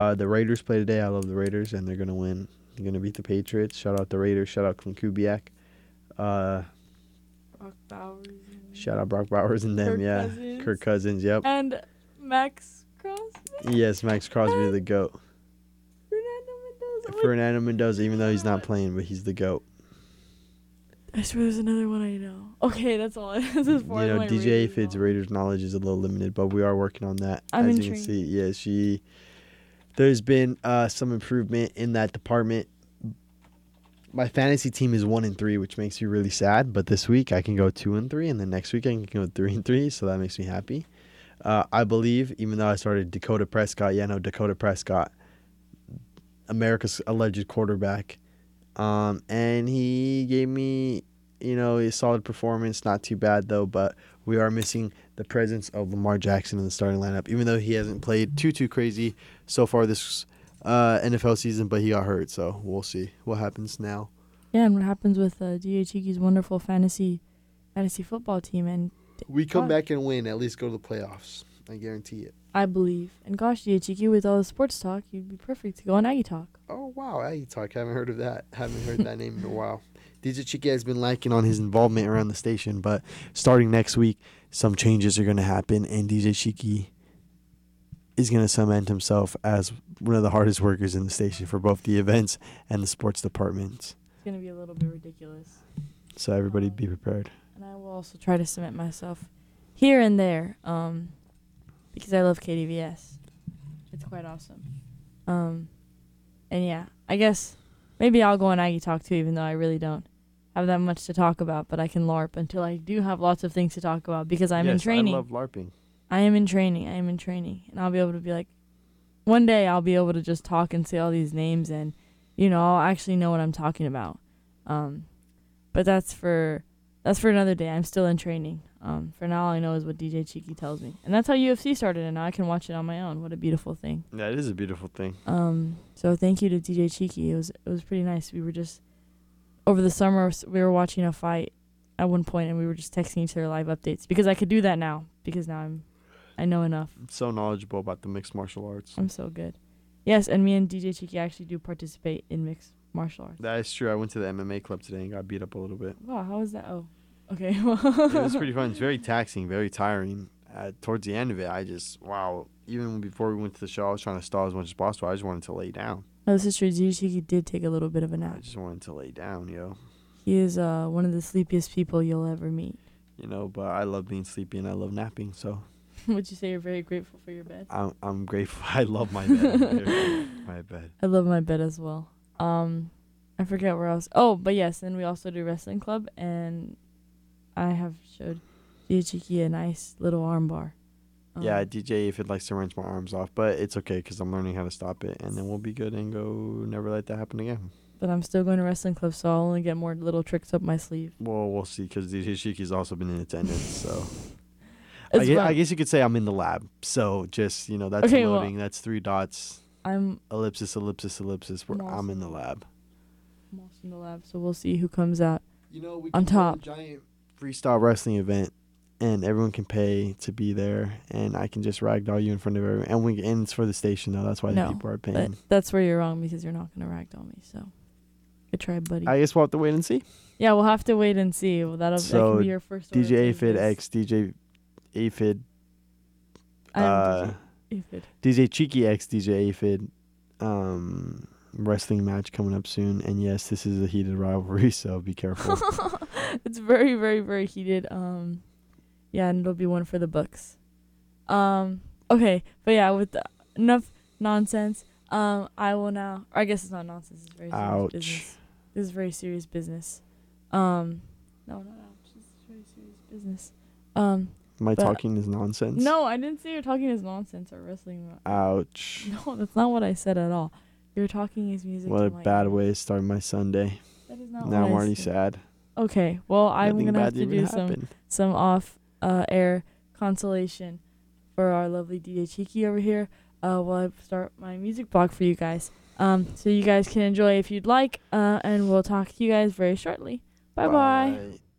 The Raiders play today. I love the Raiders, and they're gonna win. They're gonna beat the Patriots. Shout out the Raiders. Shout out Clint Kubiak. Uh, Brock Bowers. Shout out Brock Bowers and them. Kirk Yeah, Cousins. Kirk Cousins. Yep. And Max Crosby. Yes, Max Crosby, the goat. Fernando Mendoza. Fernando Mendoza, even though he's not playing, but he's the goat. I swear there's another one I know. Okay, that's all. This is for my DJ Raiders Fid's knowledge. Raiders knowledge is a little limited, but we are working on that. I'm As in you can training. see, there's been some improvement in that department. My fantasy team is 1-3, which makes me really sad. But this week I can go 2-3, and then next week I can go 3-3. So that makes me happy. I believe, even though I started Dakota Prescott, Dakota Prescott, America's alleged quarterback, and he gave me, a solid performance. Not too bad though, but we are missing the presence of Lamar Jackson in the starting lineup, even though he hasn't played too crazy so far this NFL season, but he got hurt, so we'll see what happens now. Yeah, and what happens with DJ Cheeky's wonderful fantasy football team, and We come back and win, at least go to the playoffs. I guarantee it. I believe. And gosh, DJ Cheeky, with all the sports talk, you'd be perfect to go on Aggie Talk. Oh, wow, Aggie Talk. Haven't heard of that. Haven't heard that name in a while. DJ Cheeky has been lacking on his involvement around the station, but starting next week, some changes are going to happen, and DJ Cheeky is going to cement himself as one of the hardest workers in the station for both the events and the sports departments. It's going to be a little bit ridiculous. So everybody be prepared. And I will also try to cement myself here and there, because I love KDVS. It's quite awesome. And yeah, I guess maybe I'll go on Aggie Talk too, even though I really don't have that much to talk about, but I can LARP until I do have lots of things to talk about because I'm in training. I love LARPing. I am in training. And I'll be able to be like, one day I'll be able to just talk and say all these names and, I'll actually know what I'm talking about. But that's for another day. I'm still in training. For now, all I know is what DJ Cheeky tells me. And that's how UFC started, and now I can watch it on my own. What a beautiful thing. Yeah, it is a beautiful thing. So thank you to DJ Cheeky. It was pretty nice. We were just, over the summer, we were watching a fight at one point, and we were just texting each other live updates. Because I could do that now, because now I know enough. I'm so knowledgeable about the mixed martial arts. I'm so good. Yes, and me and DJ Cheeky actually do participate in mixed martial arts. That is true. I went to the MMA club today and got beat up a little bit. Wow, how was that? Oh, okay. It was pretty fun. It's very taxing, very tiring. Towards the end of it, even before we went to the show, I was trying to stall as much as possible. I just wanted to lay down. Oh, this is true. DJ Cheeky did take a little bit of a I nap. just wanted to lay down, yo. He is one of the sleepiest people you'll ever meet. But I love being sleepy and I love napping, so. Would you say you're very grateful for your bed? I'm grateful. I love my bed. My bed. I love my bed as well. I forget where else. Oh, but yes, then we also do wrestling club, and I have showed DJ Cheeky a nice little arm bar. Yeah, DJ if it likes to wrench my arms off, but it's okay because I'm learning how to stop it, and then we'll be good and go never let that happen again. But I'm still going to wrestling club, so I'll only get more little tricks up my sleeve. Well, we'll see because DJ Cheeky's also been in attendance, so. It's I guess you could say I'm in the lab. So just, that's Okay, loading. That's 3 dots. I'm Ellipsis, ellipsis, ellipsis. I'm in the lab. also in the lab, so we'll see who comes out. We on can top. do a giant freestyle wrestling event, and everyone can pay to be there, and I can just ragdoll you in front of everyone. And it's for the station, though. That's why the people are paying. That's where you're wrong because you're not going to ragdoll me, so good try, buddy. I guess we'll have to wait and see. Yeah, we'll have to wait and see. Well, that can be your first order. DJ Aphid X DJ Aphid. Aphid. DJ Cheeky X DJ Aphid. Wrestling match coming up soon, and yes, this is a heated rivalry, so be careful. It's very, very, very heated. Yeah, and it'll be one for the books. Okay, but yeah, with enough nonsense, I will now. Or I guess it's not nonsense. It's very serious business. This is very serious business. No, not ouch. This is very serious business. My talking is nonsense. No, I didn't say your talking is nonsense or wrestling. Ouch. No, that's not what I said at all. Your talking is music. What a bad way to start my Sunday. That is not now what I'm I already said. sad. Okay, well, I'm Nothing going to have bad to even do happened. some off air consolation for our lovely DJ Cheeky over here while I start my music blog for you guys. So you guys can enjoy if you'd like, and we'll talk to you guys very shortly. Bye-bye. Bye.